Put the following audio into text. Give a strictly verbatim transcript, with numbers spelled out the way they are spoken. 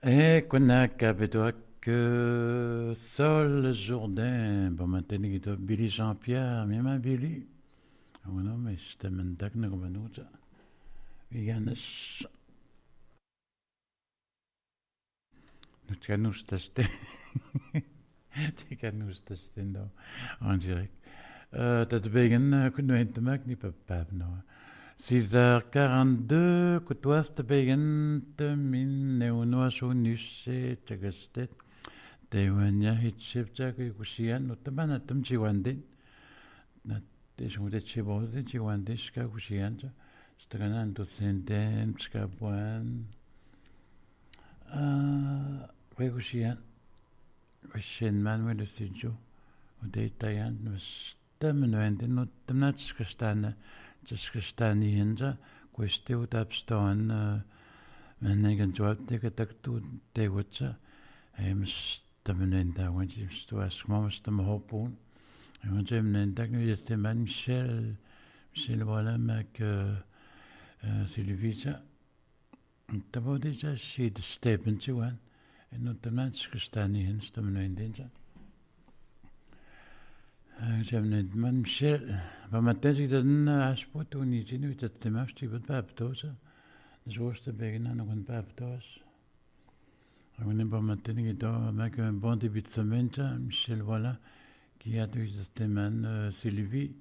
Eh, kuna kabedoak que Sol Jourdain, bon maintenant il est Billy Jean-Pierre, même Billy. Ah non, mais c'était mentak na kumanuta. Yanes, nu kanus taste, ti kanus taste no, en direct. Euh, t'as de begen, kun nu ente mak ni papap no. six heures quarante-deux, kutuas te begen, te min neunoa so nusse, tagastet. Taiwania hitsipta kui kusian, no tamana tam chiwandin. Na tesumudet chibode chiwandin ska kusianta. Strana docenten, ska buan. Ah, kui kusian. Kusian man wel studio. Och det är igen nu stämmer nu inte nu de natska stanna. Det ska stanna hinja. Kuste ut uppstånd. Men ingen jobb det kan tak tu det wutsa. Hem stämmer nu inte. Och det står små stämmer hoppon. Och det är inte nu det är man Michel. Michel voilà mak Sylvia. Det var det jag skid stepen till han. En av de natska stanna hin stämmer nu inte. J'aime man Michel. Ba matin ik dan aspot toen niet zien dat de master wat baptosa. Zoals de begin aan een baptos. On est ba matin ik dan maak een bon début de semaine Michel voilà qui a dus de man Sylvie